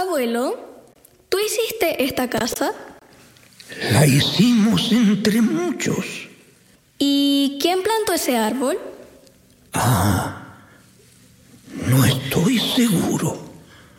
Abuelo, ¿tú hiciste esta casa? La hicimos entre muchos. ¿Y quién plantó ese árbol? No estoy seguro.